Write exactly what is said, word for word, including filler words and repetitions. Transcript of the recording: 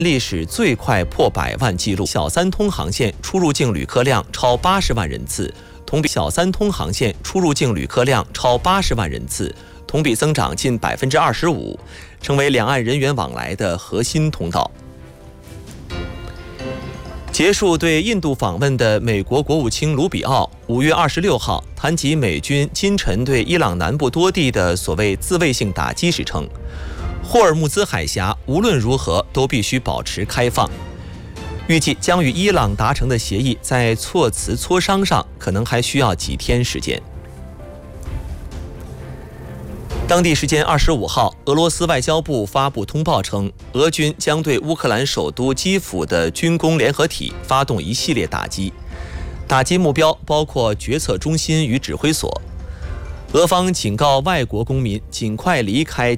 历史最快破百万纪录。小三通航线出入境旅客量超八十万人次，同比小三通航线出入境旅客量超八十万人次，同比增长近百分之二十五，成为两岸人员往来的核心通道。结束对印度访问的美国国务卿卢比奥，五月二十六号谈及美军今晨对伊朗南部多地的所谓自卫性打击时称，霍尔木兹海峡无论如何都必须保持开放。预计将与伊朗达成的协议在措辞磋商上可能还需要几天时间。当地时间二十五号，俄罗斯外交部发布通报称，俄军将对乌克兰首都基辅的军工联合体发动一系列打击，打击目标包括决策中心与指挥所。俄方警告外国公民尽快离开